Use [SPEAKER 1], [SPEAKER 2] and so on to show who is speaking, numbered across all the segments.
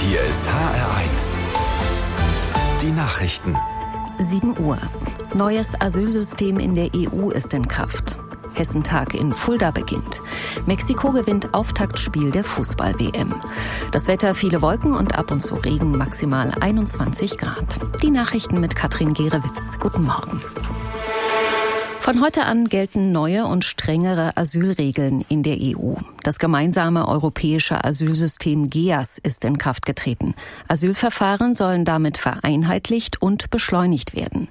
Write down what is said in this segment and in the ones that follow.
[SPEAKER 1] Hier ist HR1. Die Nachrichten.
[SPEAKER 2] 7 Uhr. Neues Asylsystem in der EU ist in Kraft. Hessentag in Fulda beginnt. Mexiko gewinnt Auftaktspiel der Fußball-WM. Das Wetter, viele Wolken und ab und zu Regen, maximal 21 Grad. Die Nachrichten mit Katrin Gerewitz. Guten Morgen. Von heute an gelten neue und strengere Asylregeln in der EU. Das gemeinsame europäische Asylsystem GEAS ist in Kraft getreten. Asylverfahren sollen damit vereinheitlicht und beschleunigt werden.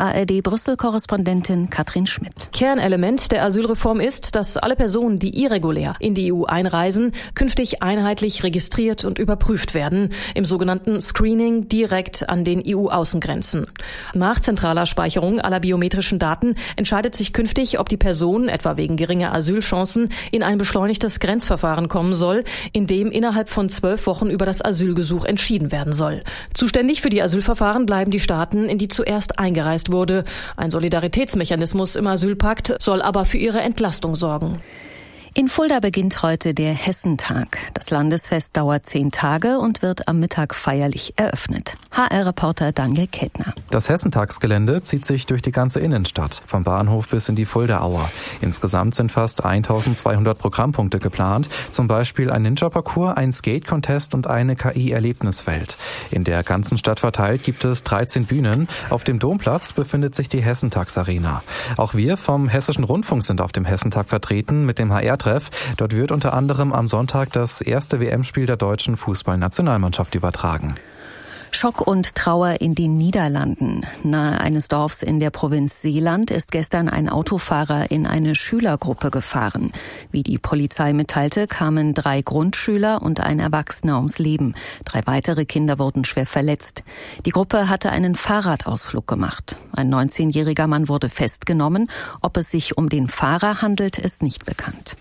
[SPEAKER 2] ARD-Brüssel-Korrespondentin Katrin Schmidt.
[SPEAKER 3] Kernelement der Asylreform ist, dass alle Personen, die irregulär in die EU einreisen, künftig einheitlich registriert und überprüft werden, im sogenannten Screening direkt an den EU-Außengrenzen. Nach zentraler Speicherung aller biometrischen Daten entscheidet sich künftig, ob die Person, etwa wegen geringer Asylchancen, in ein beschleunigtes Grenzverfahren kommen soll, in dem innerhalb von 12 Wochen über das Asylgesuch entschieden werden soll. Zuständig für die Asylverfahren bleiben die Staaten, in die zuerst eingereist wurde. Ein Solidaritätsmechanismus im Asylpakt soll aber für ihre Entlastung sorgen.
[SPEAKER 2] In Fulda beginnt heute der Hessentag. Das Landesfest dauert 10 Tage und wird am Mittag feierlich eröffnet. HR-Reporter Daniel Kettner.
[SPEAKER 4] Das Hessentagsgelände zieht sich durch die ganze Innenstadt, vom Bahnhof bis in die Fuldaauer. Insgesamt sind fast 1200 Programmpunkte geplant, zum Beispiel ein Ninja-Parcours, ein Skate-Contest und eine KI-Erlebniswelt. In der ganzen Stadt verteilt gibt es 13 Bühnen. Auf dem Domplatz befindet sich die Hessentagsarena. Auch wir vom Hessischen Rundfunk sind auf dem Hessentag vertreten mit dem HR-Treff. Dort wird unter anderem am Sonntag das erste WM-Spiel der deutschen Fußballnationalmannschaft übertragen.
[SPEAKER 2] Schock und Trauer in den Niederlanden. Nahe eines Dorfs in der Provinz Seeland ist gestern ein Autofahrer in eine Schülergruppe gefahren. Wie die Polizei mitteilte, kamen 3 Grundschüler und ein Erwachsener ums Leben. 3 weitere Kinder wurden schwer verletzt. Die Gruppe hatte einen Fahrradausflug gemacht. Ein 19-jähriger Mann wurde festgenommen. Ob es sich um den Fahrer handelt, ist nicht bekannt.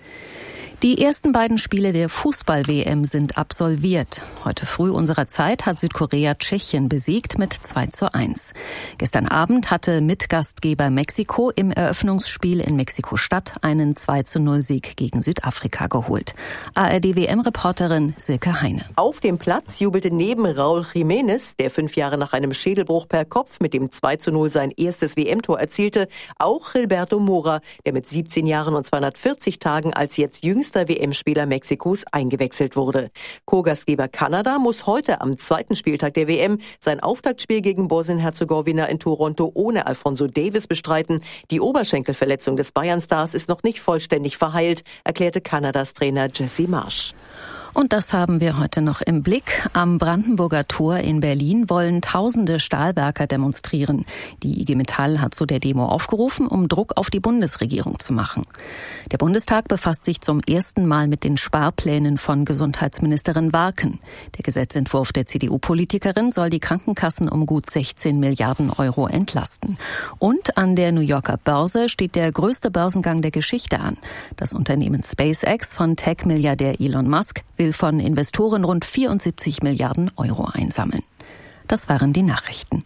[SPEAKER 2] Die ersten beiden Spiele der Fußball-WM sind absolviert. Heute früh unserer Zeit hat Südkorea Tschechien besiegt mit 2:1. Gestern Abend hatte Mitgastgeber Mexiko im Eröffnungsspiel in Mexiko-Stadt einen 2:0-Sieg gegen Südafrika geholt. ARD-WM-Reporterin Silke Heine.
[SPEAKER 5] Auf dem Platz jubelte neben Raúl Jiménez, der 5 Jahre nach einem Schädelbruch per Kopf mit dem 2:0 sein erstes WM-Tor erzielte, auch Gilberto Mora, der mit 17 Jahren und 240 Tagen als jetzt jüngster WM-Spieler Mexikos eingewechselt wurde. Co-Gastgeber Kanada muss heute am 2. Spieltag der WM sein Auftaktspiel gegen Bosnien-Herzegowina in Toronto ohne Alphonso Davies bestreiten. Die Oberschenkelverletzung des Bayern-Stars ist noch nicht vollständig verheilt, erklärte Kanadas Trainer Jesse Marsch.
[SPEAKER 2] Und das haben wir heute noch im Blick. Am Brandenburger Tor in Berlin wollen tausende Stahlwerker demonstrieren. Die IG Metall hat zu der Demo aufgerufen, um Druck auf die Bundesregierung zu machen. Der Bundestag befasst sich zum ersten Mal mit den Sparplänen von Gesundheitsministerin Warken. Der Gesetzentwurf der CDU-Politikerin soll die Krankenkassen um gut 16 Milliarden Euro entlasten. Und an der New Yorker Börse steht der größte Börsengang der Geschichte an. Das Unternehmen SpaceX von Tech-Milliardär Elon Musk will von Investoren rund 74 Milliarden Euro einsammeln. Das waren die Nachrichten.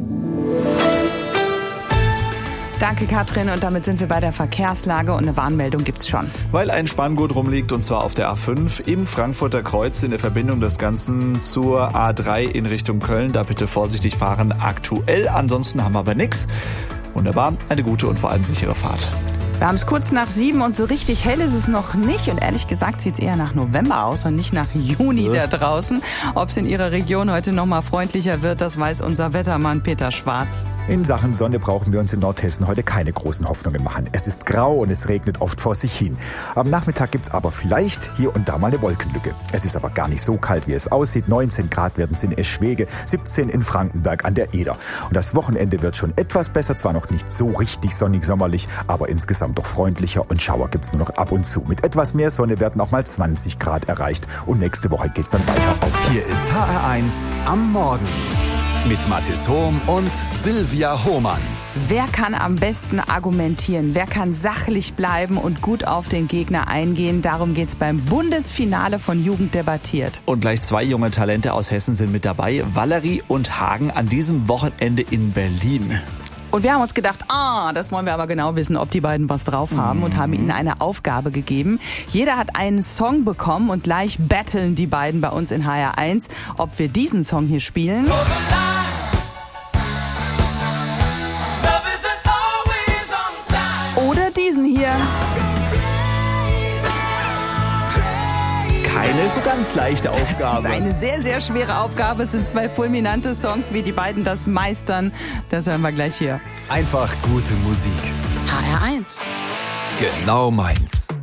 [SPEAKER 6] Danke, Katrin. Und damit sind wir bei der Verkehrslage und eine Warnmeldung gibt's schon.
[SPEAKER 7] Weil ein Spanngurt rumliegt, und zwar auf der A5 im Frankfurter Kreuz in der Verbindung des Ganzen zur A3 in Richtung Köln. Da bitte vorsichtig fahren aktuell. Ansonsten haben wir aber nichts. Wunderbar, eine gute und vor allem sichere Fahrt.
[SPEAKER 6] Wir haben es kurz nach 7 und so richtig hell ist es noch nicht. Und ehrlich gesagt sieht es eher nach November aus und nicht nach Juni da draußen. Ob es in Ihrer Region heute noch mal freundlicher wird, das weiß unser Wettermann Peter Schwarz.
[SPEAKER 8] In Sachen Sonne brauchen wir uns in Nordhessen heute keine großen Hoffnungen machen. Es ist grau und es regnet oft vor sich hin. Am Nachmittag gibt's aber vielleicht hier und da mal eine Wolkenlücke. Es ist aber gar nicht so kalt, wie es aussieht. 19 Grad werden es in Eschwege, 17 in Frankenberg an der Eder. Und das Wochenende wird schon etwas besser, zwar noch nicht so richtig sonnig sommerlich, aber insgesamt doch freundlicher und Schauer gibt's nur noch ab und zu. Mit etwas mehr Sonne werden auch mal 20 Grad erreicht und nächste Woche geht's dann weiter aufwärts.
[SPEAKER 1] Hier ist HR1 am Morgen mit Mathis Hohm und Silvia Hohmann.
[SPEAKER 6] Wer kann am besten argumentieren? Wer kann sachlich bleiben und gut auf den Gegner eingehen? Darum geht's beim Bundesfinale von Jugend debattiert.
[SPEAKER 7] Und gleich 2 junge Talente aus Hessen sind mit dabei. Valerie und Hagen an diesem Wochenende in Berlin.
[SPEAKER 6] Und wir haben uns gedacht, das wollen wir aber genau wissen, ob die beiden was drauf haben und haben ihnen eine Aufgabe gegeben. Jeder hat einen Song bekommen und gleich battlen die beiden bei uns in HR1, ob wir diesen Song hier spielen. Oder diesen hier.
[SPEAKER 7] Keine so ganz leichte Aufgabe.
[SPEAKER 6] Das ist eine sehr, sehr schwere Aufgabe. Es sind 2 fulminante Songs, wie die beiden das meistern. Das hören wir gleich hier.
[SPEAKER 1] Einfach gute Musik.
[SPEAKER 2] HR1.
[SPEAKER 1] Genau meins.